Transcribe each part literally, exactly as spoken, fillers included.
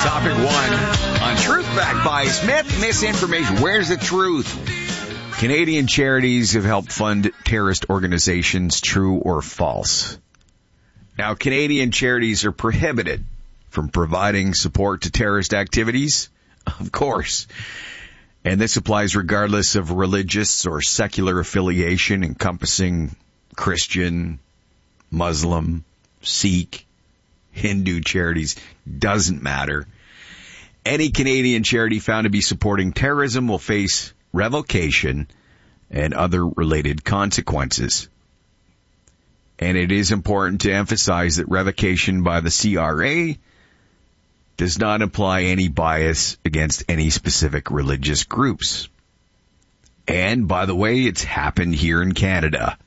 Topic one on Truth Backed by Smith. Misinformation. Where's the truth? Canadian charities have helped fund terrorist organizations. True or false? Now, Canadian charities are prohibited from providing support to terrorist activities. Of course. And this applies regardless of religious or secular affiliation, encompassing Christian, Muslim, Sikh, Hindu charities. Doesn't matter. Any Canadian charity found to be supporting terrorism will face revocation and other related consequences. And it is important to emphasize that revocation by the C R A does not imply any bias against any specific religious groups. And, by the way, it's happened here in Canada.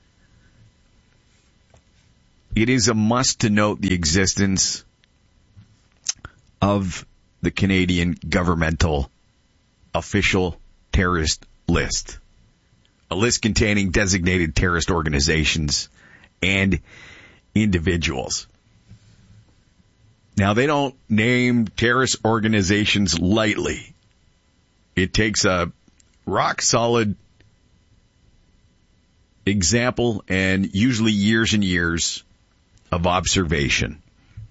It is a must to note the existence of the Canadian governmental official terrorist list. A list containing designated terrorist organizations and individuals. Now, they don't name terrorist organizations lightly. It takes a rock-solid example and usually years and years of observation.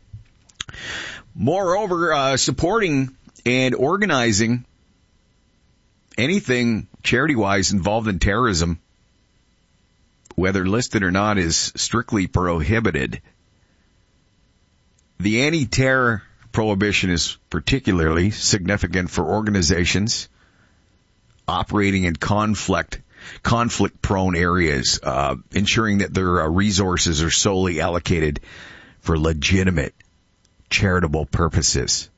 Moreover, uh, supporting and organizing anything charity-wise involved in terrorism, whether listed or not, is strictly prohibited. The anti-terror prohibition is particularly significant for organizations operating in conflict, conflict-prone areas, uh, ensuring that their uh, resources are solely allocated for legitimate charitable purposes.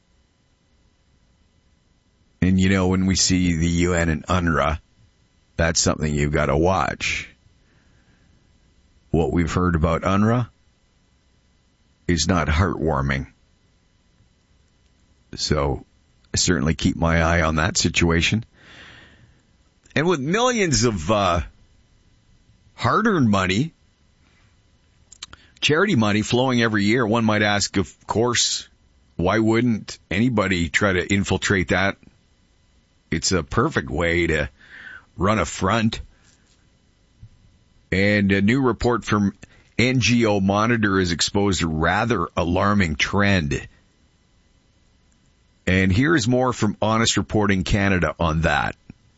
And, you know, when we see the U N and U N R W A, that's something you've got to watch. What we've heard about U N R W A is not heartwarming. So I certainly keep my eye on that situation. And with millions of uh, hard-earned money, charity money flowing every year, one might ask, of course, why wouldn't anybody try to infiltrate that? It's a perfect way to run a front. And a new report from N G O Monitor has exposed a rather alarming trend. And here's more from Honest Reporting Canada on that.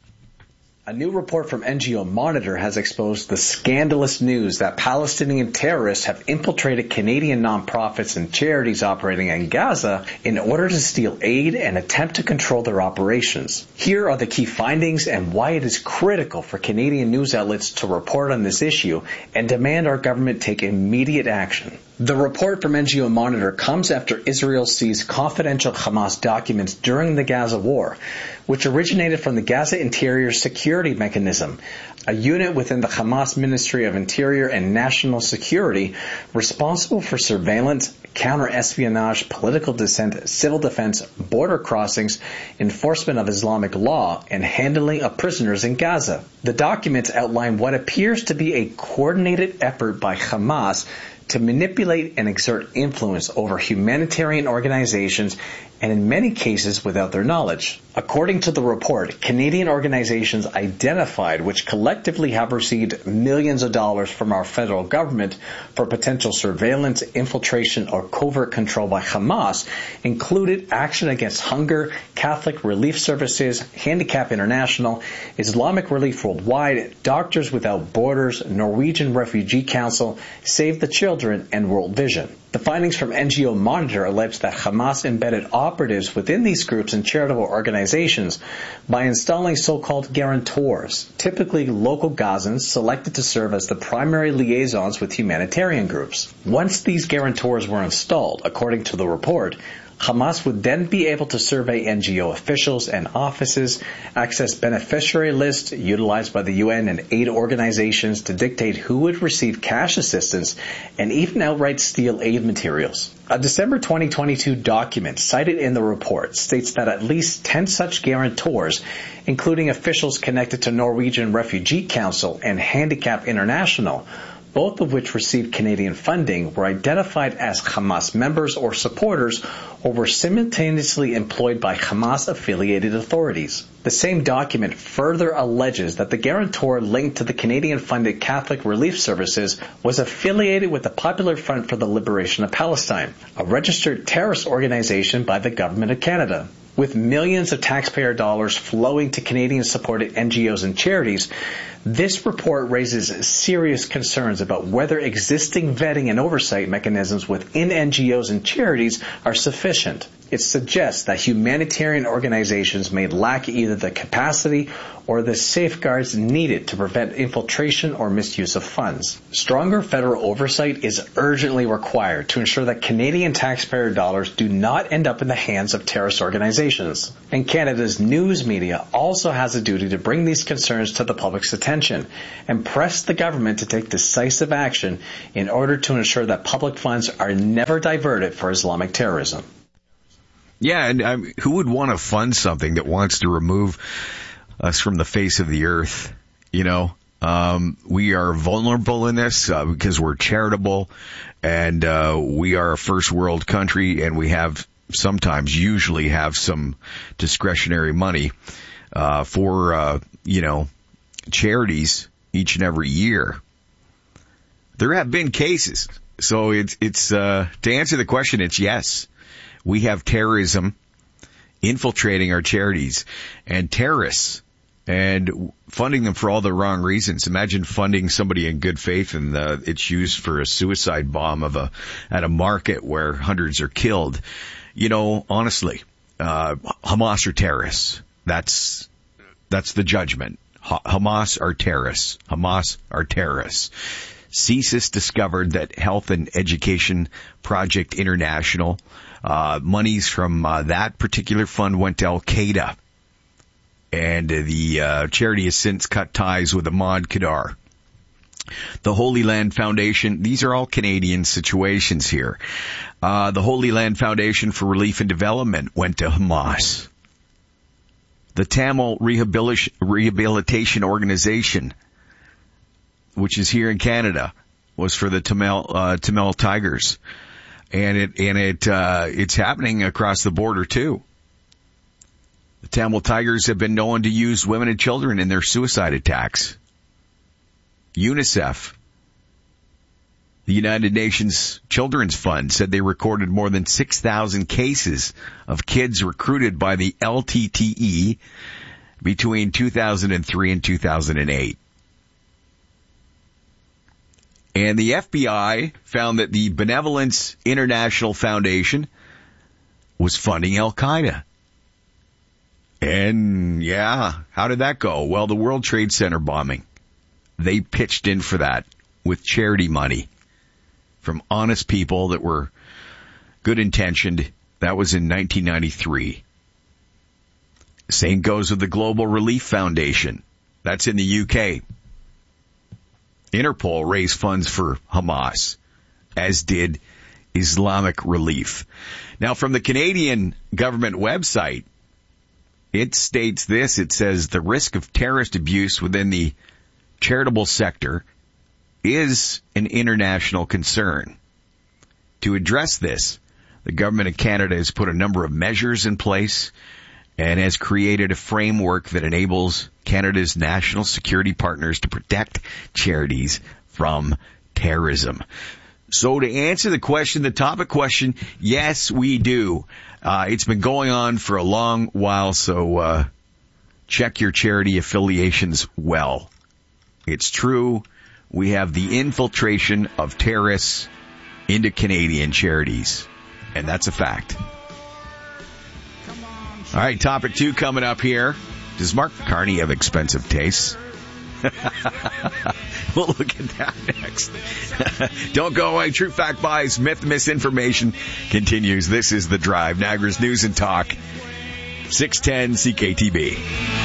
A new report from N G O Monitor has exposed the scandalous news that Palestinian terrorists have infiltrated Canadian nonprofits and charities operating in Gaza in order to steal aid and attempt to control their operations. Here are the key findings and why it is critical for Canadian news outlets to report on this issue and demand our government take immediate action. The report from N G O Monitor comes after Israel seized confidential Hamas documents during the Gaza war, which originated from the Gaza Interior Security Mechanism, a unit within the Hamas Ministry of Interior and National Security responsible for surveillance, counter-espionage, political dissent, civil defense, border crossings, enforcement of Islamic law, and handling of prisoners in Gaza. The documents outline what appears to be a coordinated effort by Hamas to manipulate and exert influence over humanitarian organizations, and in many cases without their knowledge. According to the report, Canadian organizations identified which collectively have received millions of dollars from our federal government for potential surveillance, infiltration, or covert control by Hamas included Action Against Hunger, Catholic Relief Services, Handicap International, Islamic Relief Worldwide, Doctors Without Borders, Norwegian Refugee Council, Save the Children, and World Vision. The findings from N G O Monitor allege that Hamas embedded operatives within these groups and charitable organizations by installing so-called guarantors, typically local Gazans selected to serve as the primary liaisons with humanitarian groups. Once these guarantors were installed, according to the report, Hamas would then be able to survey N G O officials and offices, access beneficiary lists utilized by the U N and aid organizations to dictate who would receive cash assistance, and even outright steal aid materials. A December twenty twenty-two document cited in the report states that at least ten such guarantors, including officials connected to Norwegian Refugee Council and Handicap International, both of which received Canadian funding, were identified as Hamas members or supporters or were simultaneously employed by Hamas-affiliated authorities. The same document further alleges that the guarantor linked to the Canadian-funded Catholic Relief Services was affiliated with the Popular Front for the Liberation of Palestine, a registered terrorist organization by the Government of Canada. With millions of taxpayer dollars flowing to Canadian-supported N G Os and charities, this report raises serious concerns about whether existing vetting and oversight mechanisms within N G Os and charities are sufficient. It suggests that humanitarian organizations may lack either the capacity or the safeguards needed to prevent infiltration or misuse of funds. Stronger federal oversight is urgently required to ensure that Canadian taxpayer dollars do not end up in the hands of terrorist organizations. And Canada's news media also has a duty to bring these concerns to the public's attention and press the government to take decisive action in order to ensure that public funds are never diverted for Islamic terrorism. Yeah, and um, who would want to fund something that wants to remove us from the face of the earth? You know, um, we are vulnerable in this uh, because we're charitable, and uh, we are a first world country, and we have sometimes, usually have some discretionary money uh, for, uh, you know, charities each and every year. There have been cases. So it's, it's, uh, to answer the question, it's yes. We have terrorism infiltrating our charities and terrorists and funding them for all the wrong reasons. Imagine funding somebody in good faith and uh, it's used for a suicide bomb of a at a market where hundreds are killed. You know, honestly, uh, Hamas are terrorists. That's that's the judgment. Ha- Hamas are terrorists. Hamas are terrorists. CSIS discovered that Health and Education Project International, uh, monies from uh, that particular fund went to Al-Qaeda. And uh, the uh, charity has since cut ties with Ahmad Qadar. The Holy Land Foundation, these are all Canadian situations here. Uh, the Holy Land Foundation for Relief and Development went to Hamas. The Tamil Rehabilitation, Rehabilitation Organization, which is here in Canada, was for the Tamil, uh, Tamil Tigers. And it, and it, uh, it's happening across the border too. The Tamil Tigers have been known to use women and children in their suicide attacks. UNICEF, the United Nations Children's Fund, said they recorded more than six thousand cases of kids recruited by the L T T E between two thousand three and two thousand eight. And the F B I found that the Benevolence International Foundation was funding Al-Qaeda. And yeah, how did that go? Well, the World Trade Center bombing, they pitched in for that with charity money from honest people that were good intentioned. That was in nineteen ninety-three. Same goes with the Global Relief Foundation. That's in the U K. Interpol raised funds for Hamas, as did Islamic Relief. Now, from the Canadian government website, it states this. It says the risk of terrorist abuse within the charitable sector is an international concern. To address this, the government of Canada has put a number of measures in place and has created a framework that enables Canada's national security partners to protect charities from terrorism. So to answer the question, the topic question, yes, we do. Uh, it's been going on for a long while, so uh, check your charity affiliations well. It's true. We have the infiltration of terrorists into Canadian charities, and that's a fact. All right, topic two coming up here. Does Mark Carney have expensive tastes? We'll look at that next. Don't go away. True Fact Bias, Myth, Misinformation continues. This is The Drive, Niagara's News and Talk, six ten C K T B.